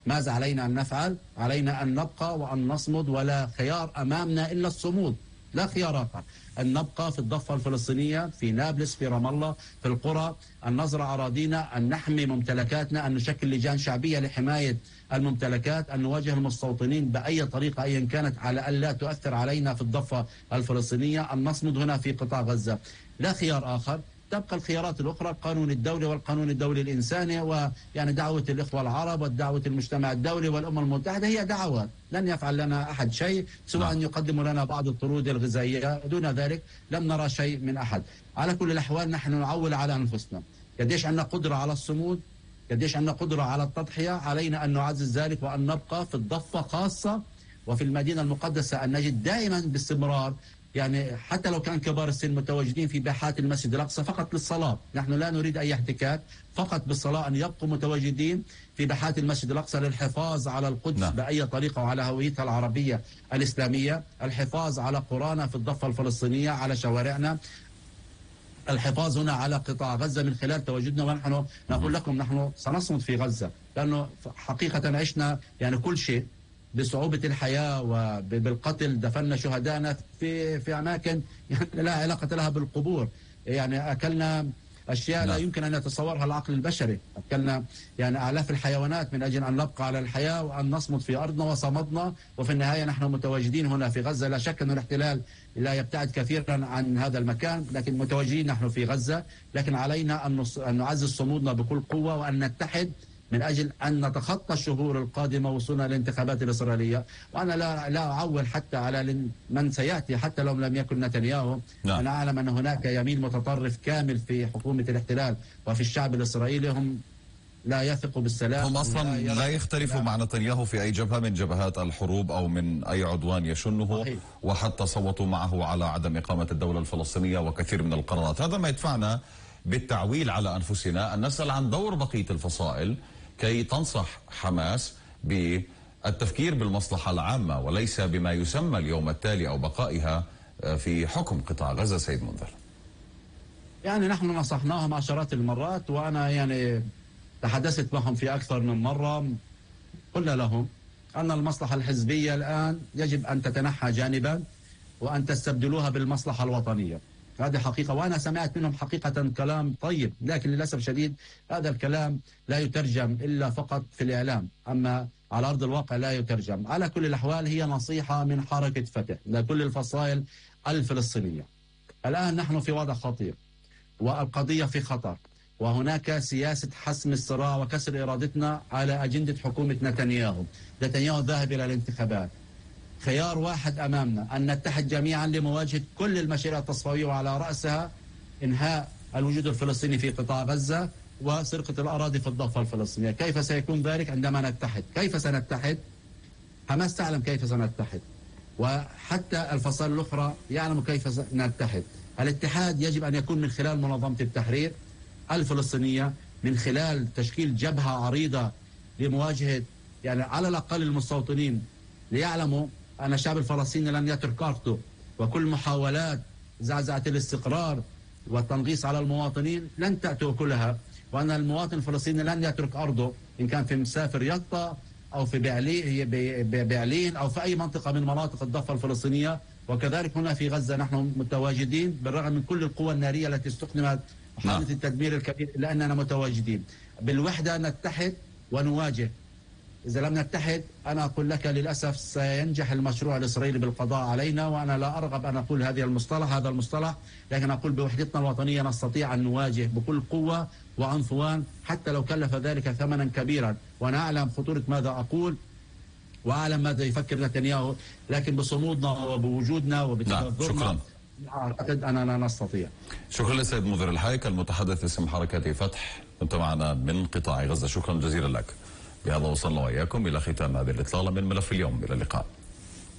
ماذا علينا أن نفعل؟ علينا أن نبقى وأن نصمد، ولا خيار أمامنا إلا الصمود، لا خيار آخر. أن نبقى في الضفة الفلسطينية، في نابلس، في رام الله، في القرى، أن نزرع أراضينا، أن نحمي ممتلكاتنا، أن نشكل لجان شعبية لحماية الممتلكات، أن نواجه المستوطنين بأي طريقة أيا كانت على أن لا تؤثر علينا في الضفة الفلسطينية، أن نصمد هنا في قطاع غزة، لا خيار آخر. تبقى الخيارات الأخرى، القانون الدولي والقانون الدولي الإنساني، ويعني دعوة الإخوة العرب ودعوة المجتمع الدولي والأمم المتحدة، هي دعوات لن يفعل لنا أحد شيء سوى أن يقدم لنا بعض الطرود الغذائية، دون ذلك لم نرى شيء من أحد. على كل الأحوال نحن نعول على أنفسنا، قديش عندنا قدرة على الصمود، قديش عندنا قدرة على التضحية، علينا أن نعزز ذلك وأن نبقى في الضفة خاصة وفي المدينة المقدسة، أن نجد دائما باستمرار، يعني حتى لو كان كبار السن متواجدين في باحات المسجد الأقصى فقط للصلاة، نحن لا نريد أي احتكاك، فقط بالصلاة، أن يبقوا متواجدين في باحات المسجد الأقصى للحفاظ على القدس بأي طريقة وعلى هويتها العربية الإسلامية، الحفاظ على قرانا في الضفة الفلسطينية، على شوارعنا، الحفاظ هنا على قطاع غزة من خلال تواجدنا. ونحن نقول لكم نحن سنصمد في غزة، لأنه حقيقة عشنا يعني كل شيء بصعوبة الحياة وبالقتل، دفننا شهدائنا في أماكن يعني لا علاقة لها بالقبور، يعني أكلنا أشياء لا يمكن أن يتصورها العقل البشري، أكلنا يعني آلاف الحيوانات من أجل أن نبقى على الحياة وأن نصمد في أرضنا، وصمدنا، وفي النهاية نحن متواجدين هنا في غزة. لا شك أن الاحتلال لا يبتعد كثيرا عن هذا المكان، لكن متواجدين نحن في غزة، لكن علينا أن نعزز صمودنا بكل قوة وأن نتحد من أجل أن نتخطى الشهور القادمة وصولنا للانتخابات الإسرائيلية. وأنا لا أعول حتى على من سيأتي حتى لو لم يكن نتنياهو. أنا أعلم أن هناك يمين متطرف كامل في حكومة الاحتلال وفي الشعب الإسرائيلي، هم لا يثقوا بالسلام، هم أصلا لا يختلفوا مع نتنياهو في أي جبهة من جبهات الحروب أو من أي عدوان يشنه. صحيح. وحتى صوتوا معه على عدم إقامة الدولة الفلسطينية وكثير من القرارات. هذا ما يدفعنا بالتعويل على أنفسنا أن نسأل عن دور بقية الفصائل كي تنصح حماس بالتفكير بالمصلحة العامة وليس بما يسمى اليوم التالي أو بقائها في حكم قطاع غزة. سيد منذر، يعني نحن نصحناهم عشرات المرات، وأنا يعني تحدثت معهم في أكثر من مرة، قلنا لهم أن المصلحة الحزبية الآن يجب أن تتنحى جانبا وأن تستبدلوها بالمصلحة الوطنية. هذه حقيقة، وأنا سمعت منهم حقيقة كلام طيب، لكن للأسف شديد هذا الكلام لا يترجم إلا فقط في الإعلام، أما على أرض الواقع لا يترجم. على كل الأحوال هي نصيحة من حركة فتح لكل الفصائل الفلسطينية. الآن نحن في وضع خطير والقضية في خطر، وهناك سياسة حسم الصراع وكسر إرادتنا على أجندة حكومة نتنياهو ذاهب إلى الانتخابات. خيار واحد أمامنا، أن نتحد جميعا لمواجهة كل المشاريع التصفوية، وعلى رأسها إنهاء الوجود الفلسطيني في قطاع غزة وسرقة الأراضي في الضفة الفلسطينية. كيف سيكون ذلك عندما نتحد؟ كيف سنتحد؟ حماس تعلم كيف سنتحد، وحتى الفصائل الأخرى يعلم كيف نتحد. الاتحاد يجب أن يكون من خلال منظمة التحرير الفلسطينية، من خلال تشكيل جبهة عريضة لمواجهة يعني على الأقل المستوطنين، ليعلموا أن الشعب الفلسطيني لن يترك أرضه، وكل محاولات زعزعة الاستقرار والتنغيص على المواطنين لن تأكلها، وأن المواطن الفلسطيني لن يترك أرضه، إن كان في مسافر يطا أو في بعلين أو في أي منطقة من مناطق الضفة الفلسطينية. وكذلك هنا في غزة نحن متواجدين بالرغم من كل القوى النارية التي استخدمت وحالة التدمير الكبير، إلا أننا متواجدين بالوحدة، نتحد ونواجه. إذا لم نتحد أنا أقول لك للأسف سينجح المشروع الإسرائيلي بالقضاء علينا، وأنا لا أرغب أن أقول هذا المصطلح، لكن أقول بوحدتنا الوطنية نستطيع أن نواجه بكل قوة وعنفوان حتى لو كلف ذلك ثمنا كبيرا. وأنا أعلم خطورة ماذا أقول وأعلم ماذا يفكر نتنياهو، لكن بصمودنا وبوجودنا وبتدرنا أعتقد أننا نستطيع. شكرا للسيد منذر الحايك المتحدث باسم حركة فتح، كنت معنا من قطاع غزة. شكرا جزيلا لك. بهذا وصلنا وإياكم إلى ختام هذه الإطلالة من ملف اليوم. إلى اللقاء.